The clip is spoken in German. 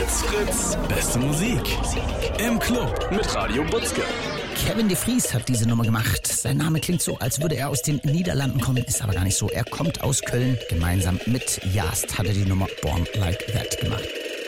Fritz, beste Musik im Club mit Radio Butzke. Kevin de Vries hat diese Nummer gemacht. Sein Name klingt so, als würde er aus den Niederlanden kommen, ist aber gar nicht so. Er kommt aus Köln. Gemeinsam mit Jast hat er die Nummer Born Like That gemacht.